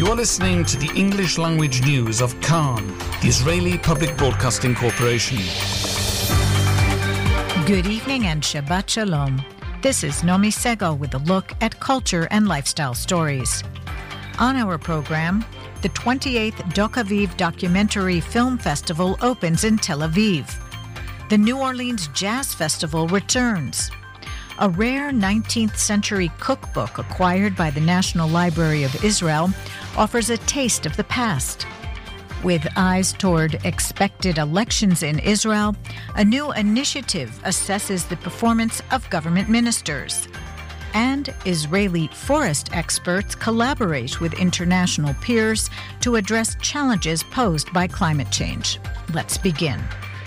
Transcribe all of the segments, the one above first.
You're listening to the English language news of Kan, the Israeli Public Broadcasting Corporation. Good evening and Shabbat Shalom. This is Nomi Segal with a look at culture and lifestyle stories. On our program, the 28th Dok Aviv Documentary Film Festival opens in Tel Aviv. The New Orleans Jazz Festival returns. A rare 19th century cookbook acquired by the National Library of Israel offers a taste of the past. With eyes toward expected elections in Israel, a new initiative assesses the performance of government ministers. And Israeli forest experts collaborate with international peers to address challenges posed by climate change. Let's begin.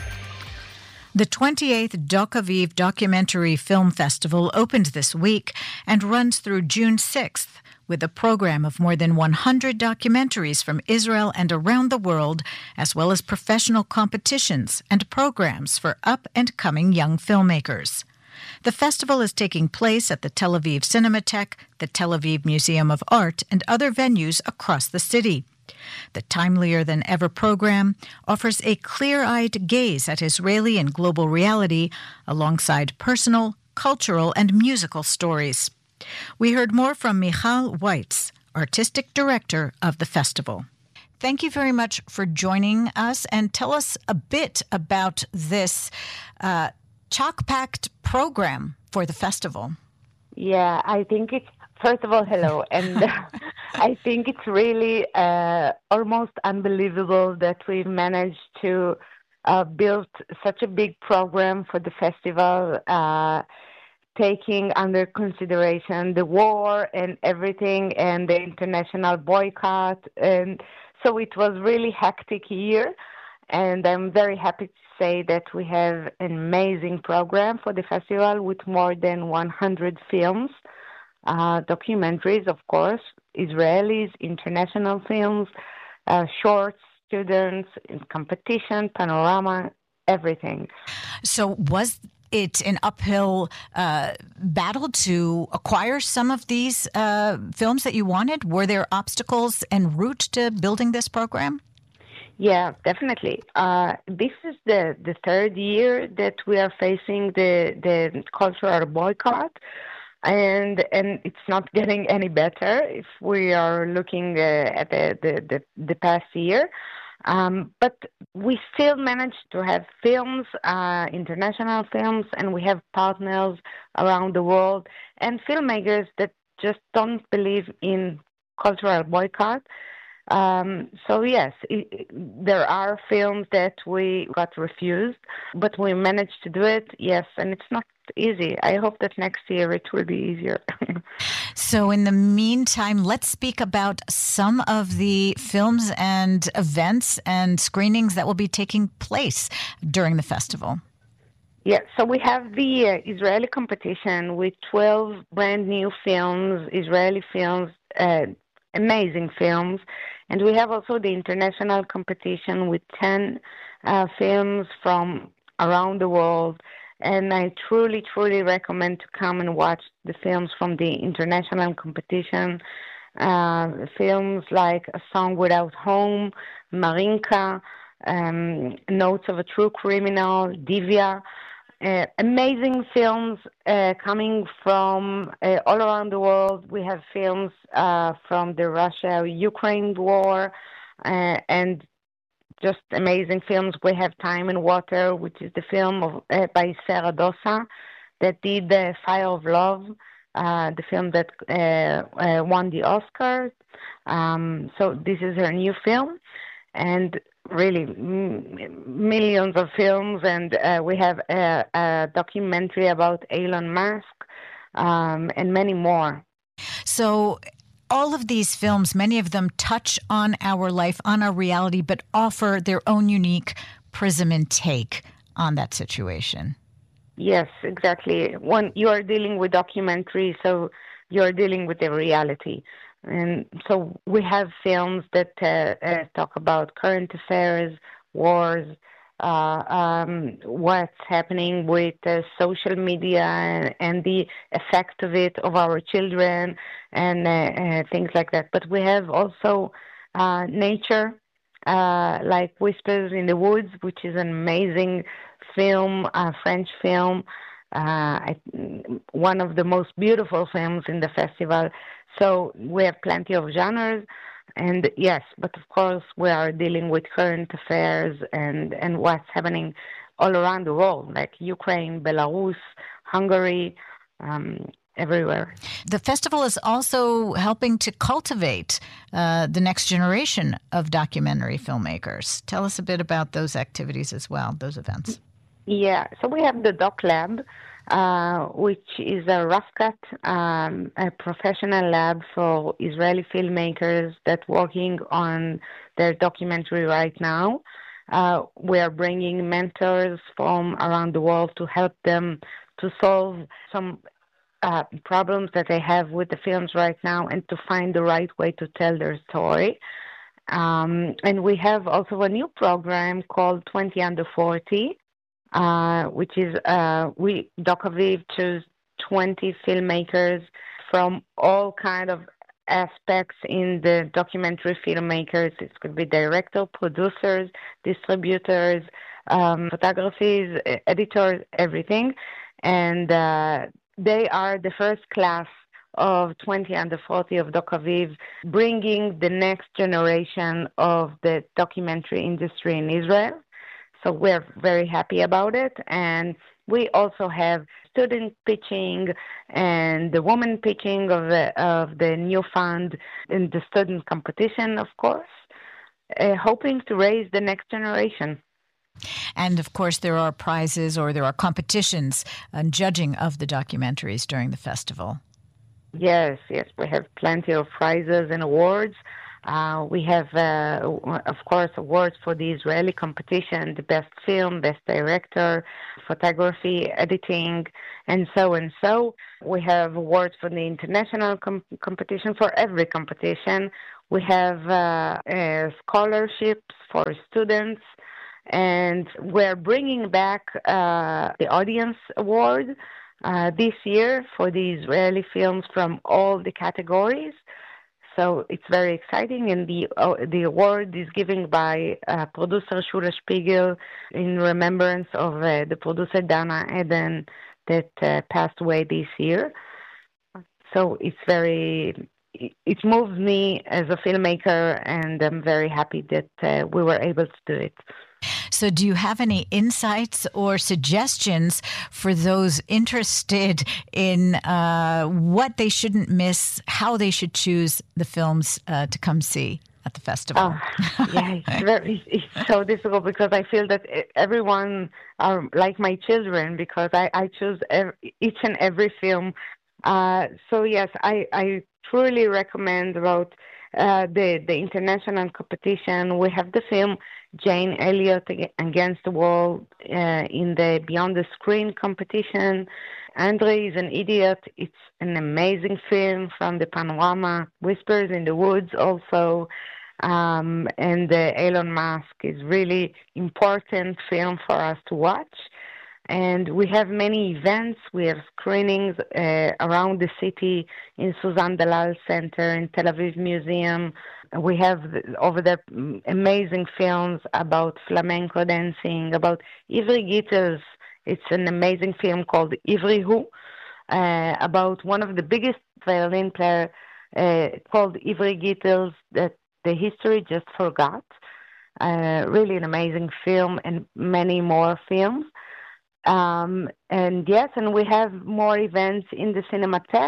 The 28th Dok Aviv Documentary Film Festival opened this week and runs through June 6th, with a program of more than 100 documentaries from Israel and around the world, as well as professional competitions and programs for up-and-coming young filmmakers. The festival is taking place at the Tel Aviv Cinematheque, the Tel Aviv Museum of Art, and other venues across the city. The timelier-than-ever program offers a clear-eyed gaze at Israeli and global reality alongside personal, cultural, and musical stories. We heard more from Michal Weitz, artistic director of the festival. Thank you very much for joining us, and tell us a bit about this chock-packed program for the festival. Yeah, I think it's, first of all, hello, and I think it's really almost unbelievable that we've managed to build such a big program for the festival, taking under consideration the war and everything and the international boycott. And so it was really hectic year, and I'm very happy to say that we have an amazing program for the festival with more than 100 films, documentaries, of course, Israelis, international films, shorts, students, competition, panorama, everything. So was it an uphill battle to acquire some of these films that you wanted? Were there obstacles en route to building this program? Yeah, definitely. This is the third year that we are facing the cultural boycott, and it's not getting any better if we are looking at the past year. But we still managed to have films, international films, and we have partners around the world and filmmakers that just don't believe in cultural boycott. So yes, there are films that we got refused, but we managed to do it, yes, and it's not easy. I hope that next year it will be easier. So in the meantime, let's speak about some of the films and events and screenings that will be taking place during the festival. Yeah, so we have the Israeli competition with 12 brand new films, Israeli films, amazing films. And we have also the international competition with 10 films from around the world. And I truly, truly recommend to come and watch the films from the international competition. Films like A Song Without Home, Marinka, Notes of a True Criminal, Divya. Amazing films coming from all around the world. We have films from the Russia-Ukraine war and just amazing films. We have Time and Water, which is the film by Sarah Dosa that did the Fire of Love, the film that won the Oscar. So this is her new film. And really millions of films, and we have a documentary about Elon Musk and many more. So all of these films, many of them touch on our life, on our reality, but offer their own unique prism and take on that situation. Yes, exactly. When you are dealing with documentary, so you're dealing with the reality. And so we have films that talk about current affairs, wars, what's happening with social media and the effect of it of our children and things like that. But we have also nature, like Whispers in the Woods, which is an amazing film, French film, one of the most beautiful films in the festival. So we have plenty of genres. And yes, but of course we are dealing with current affairs and what's happening all around the world, like Ukraine, Belarus, Hungary, everywhere. The festival is also helping to cultivate the next generation of documentary filmmakers. Tell us a bit about those activities as well, those events. Yeah, so we have the Doc Lab, which is a rough cut, a professional lab for Israeli filmmakers that working on their documentary right now. We are bringing mentors from around the world to help them to solve some problems that they have with the films right now and to find the right way to tell their story. And we have also a new program called 20 Under 40, which is we Doc Aviv chose 20 filmmakers from all kind of aspects in the documentary filmmakers. It could be director, producers, distributors, photographies, editors, everything. And they are the first class of 20 Under 40 of Doc Aviv, bringing the next generation of the documentary industry in Israel. So we're very happy about it. And we also have student pitching and the woman pitching of the new fund in the student competition, of course, hoping to raise the next generation. And, of course, there are prizes or there are competitions and judging of the documentaries during the festival. Yes, we have plenty of prizes and awards. We have, of course, awards for the Israeli competition, the best film, best director, photography, editing, and so. We have awards for the international competition, for every competition. We have scholarships for students, and we're bringing back the Audience Award this year for the Israeli films from all the categories. So it's very exciting, and the award is given by producer Shula Spiegel in remembrance of the producer Dana Eden that passed away this year. So it moves me as a filmmaker, and I'm very happy that we were able to do it. So do you have any insights or suggestions for those interested in what they shouldn't miss, how they should choose the films to come see at the festival? Yeah, it's so difficult because I feel that everyone are like my children because I choose each and every film. So yes, I truly recommend about the international competition. We have the film Jane Elliott Against the Wall in the Beyond the Screen competition. Andre is an Idiot. It's an amazing film from the Panorama. Whispers in the Woods also. And Elon Musk is really important film for us to watch. And we have many events. We have screenings around the city in Suzanne Dalal Center, in Tel Aviv Museum. We have over there amazing films about flamenco dancing, about Ivry Gittels. It's an amazing film called Ivry Hu, about one of the biggest violin players called Ivry Gittels that the history just forgot. Really an amazing film and many more films. And we have more events in the Cinematheque.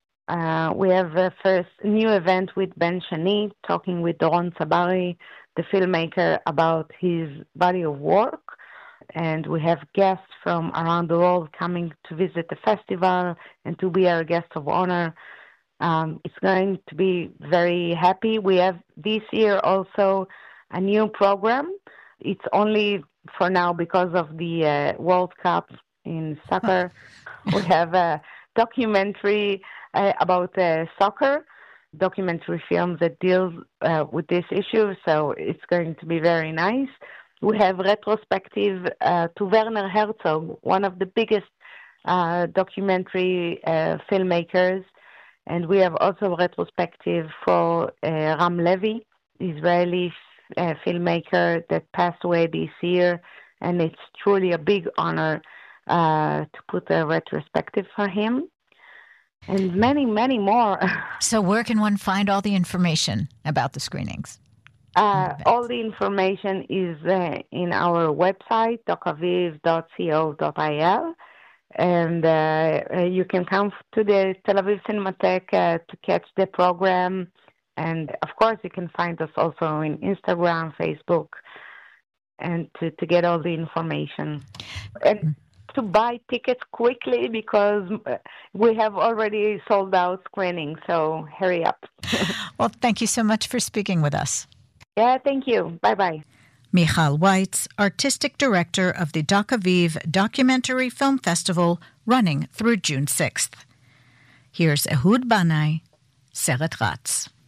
We have a first new event with Ben Shani, talking with Doron Sabari, the filmmaker, about his body of work. And we have guests from around the world coming to visit the festival and to be our guest of honor. It's going to be very happy. We have this year also a new program. It's only for now because of the World Cup in soccer. We have a documentary about soccer, documentary films that deal with this issue. So it's going to be very nice. We have retrospective to Werner Herzog, one of the biggest documentary filmmakers. And we have also retrospective for Ram Levy, Israeli filmmaker that passed away this year. And it's truly a big honor to put a retrospective for him. And many, many more. So where can one find all the information about the screenings? All the information is in our website, docaviv.co.il. And you can come to the Tel Aviv Cinematheque to catch the program. And, of course, you can find us also on Instagram, Facebook, and to get all the information. And to buy tickets quickly because we have already sold out screenings, so hurry up. Well, thank you so much for speaking with us. Yeah, thank you. Bye-bye. Michal Weitz, Artistic Director of the Doc Aviv Documentary Film Festival, running through June 6th. Here's Ehud Banai, Seret Ratz.